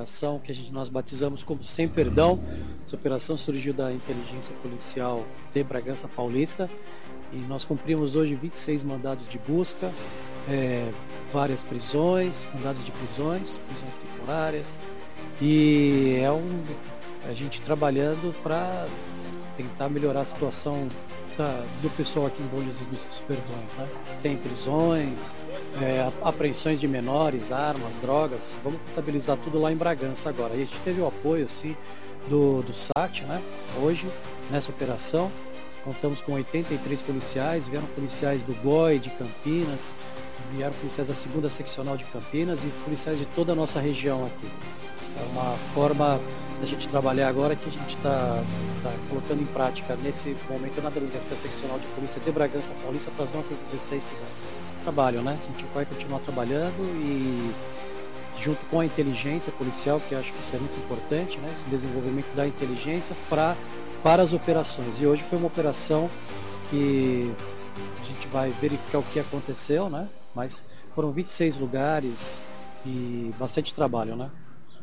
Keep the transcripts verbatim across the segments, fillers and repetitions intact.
operação que a gente, nós batizamos como Sem Perdão. Essa operação surgiu da inteligência policial de Bragança Paulista e nós cumprimos hoje vinte e seis mandados de busca, é, várias prisões, mandados de prisões, prisões temporárias, e é um, a gente trabalhando para tentar melhorar a situação da, do pessoal aqui em Bom Jesus dos Perdões, né? Tem prisões, é, apreensões de menores, armas, drogas. Vamos contabilizar tudo lá em Bragança agora. A gente teve o apoio sim, do, do S A T, né? Hoje, nessa operação, contamos com oitenta e três policiais, vieram policiais do G O I de Campinas, vieram policiais da segunda seccional de Campinas e policiais de toda a nossa região aqui. É uma forma da gente trabalhar agora que a gente está tá colocando em prática nesse momento na Delegacia Seccional de Polícia de Bragança Paulista para as nossas dezesseis cidades. Trabalho, né? A gente vai continuar trabalhando e junto com a inteligência policial, que eu acho que isso é muito importante, né? Esse desenvolvimento da inteligência pra, para as operações. E hoje foi uma operação que a gente vai verificar o que aconteceu, né? Mas foram vinte e seis lugares e bastante trabalho, né?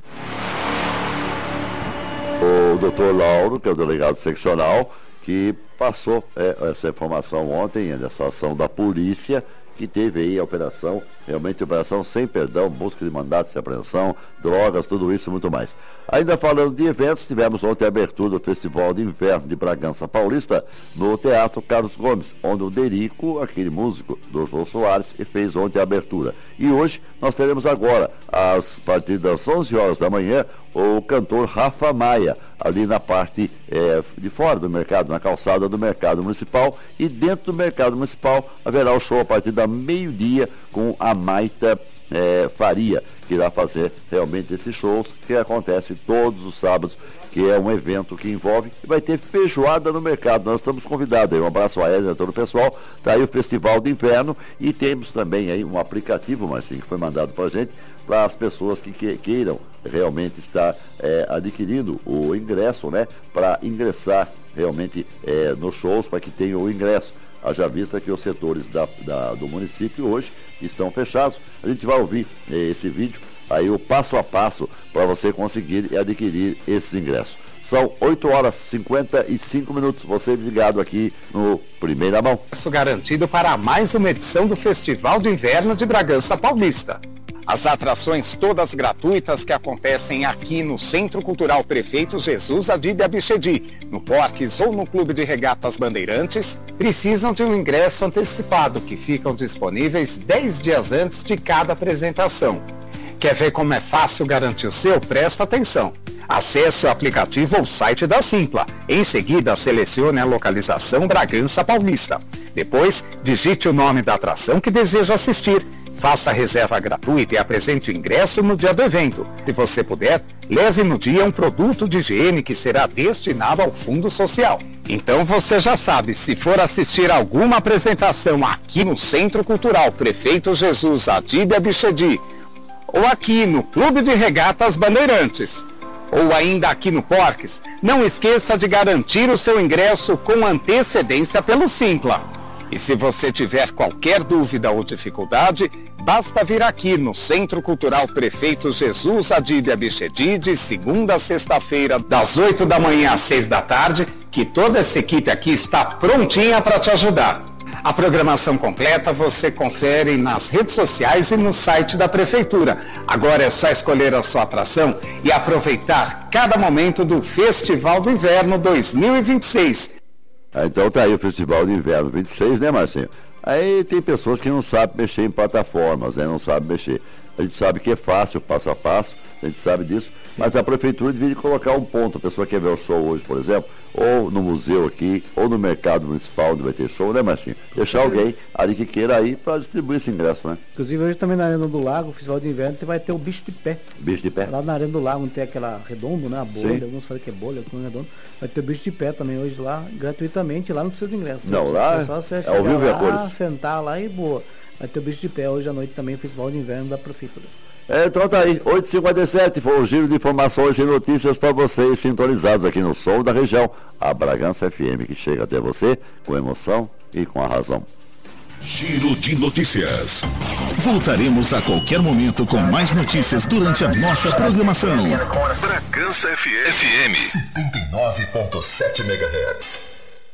O doutor Lauro, que é o delegado seccional, que passou é, essa informação ontem, dessa ação da polícia, que teve aí a operação, realmente operação Sem Perdão, busca de mandatos de apreensão, drogas, tudo isso e muito mais. Ainda falando de eventos, tivemos ontem a abertura do Festival de Inverno de Bragança Paulista no Teatro Carlos Gomes, onde o Derico, aquele músico do João Soares, fez ontem a abertura. E hoje nós teremos agora, às, a partir das onze horas da manhã, o cantor Rafa Maia, ali na parte é, de fora do mercado, na calçada do mercado municipal, e dentro do mercado municipal haverá o show a partir da meio-dia com a Maita é, Faria, que irá fazer realmente esses shows que acontece todos os sábados, que é um evento que envolve, e vai ter feijoada no mercado. Nós estamos convidados aí, um abraço a Edna, a todo o pessoal, está aí o Festival de Inverno, e temos também aí um aplicativo, Marcinho, que foi mandado para a gente, para as pessoas que, que queiram realmente estar é, adquirindo o ingresso, né, para ingressar realmente é, nos shows, para que tenham o ingresso. Haja vista que os setores da, da, do município hoje estão fechados. A gente vai ouvir eh, esse vídeo, aí o passo a passo para você conseguir adquirir esses ingressos. São oito horas e cinquenta e cinco minutos, você ligado aqui no Primeira Mão. Isso garantido para mais uma edição do Festival de Inverno de Bragança Paulista. As atrações todas gratuitas que acontecem aqui no Centro Cultural Prefeito Jesus Adib Abichedi, no Porques ou no Clube de Regatas Bandeirantes, precisam de um ingresso antecipado que ficam disponíveis dez dias antes de cada apresentação. Quer ver como é fácil garantir o seu? Presta atenção. Acesse o aplicativo ou site da Simpla. Em seguida, selecione a localização Bragança Paulista. Depois, digite o nome da atração que deseja assistir. Faça a reserva gratuita e apresente o ingresso no dia do evento. Se você puder, leve no dia um produto de higiene que será destinado ao Fundo Social. Então você já sabe, se for assistir alguma apresentação aqui no Centro Cultural Prefeito Jesus Adib Abichedi, ou aqui no Clube de Regatas Bandeirantes, ou ainda aqui no Porques, não esqueça de garantir o seu ingresso com antecedência pelo Simpla. E se você tiver qualquer dúvida ou dificuldade, basta vir aqui no Centro Cultural Prefeito Jesus Adib Abichedi de segunda a sexta-feira, das oito da manhã às seis da tarde, que toda essa equipe aqui está prontinha para te ajudar. A programação completa você confere nas redes sociais e no site da Prefeitura. Agora é só escolher a sua atração e aproveitar cada momento do Festival do Inverno dois mil e vinte e seis. Ah, então tá aí o Festival de Inverno vinte e seis, né, Marcinho? Aí tem pessoas que não sabem mexer em plataformas, né? Não sabem mexer. A gente sabe que é fácil, passo a passo, a gente sabe disso, mas a Prefeitura devia colocar um ponto. A pessoa quer ver o show hoje, por exemplo, ou no museu aqui, ou no mercado municipal onde vai ter show, né, Marcinho? Deixar alguém ali que queira ir para distribuir esse ingresso, né? Inclusive hoje também na Arena do Lago, o Festival de Inverno, vai ter o Bicho de Pé. Bicho de Pé? Lá na Arena do Lago, onde tem aquela redondo, né, a bolha, Sim. Alguns falam que é bolha, outros redondo. Vai ter o Bicho de Pé também hoje lá, gratuitamente, lá não precisa de ingresso. Não, lá é só você é ao vivo e a cores. sentar lá e boa. Vai ter o Bicho de Pé hoje à noite também, o Festival de Inverno da Prefeitura. É, então tá aí, oito e cinquenta e sete, foi o giro de informações e notícias para vocês sintonizados aqui no Som da Região, a Bragança F M, que chega até você com emoção e com a razão. Giro de notícias. Voltaremos a qualquer momento com mais notícias durante a nossa programação. Bragança F M setenta e nove ponto sete megahertz.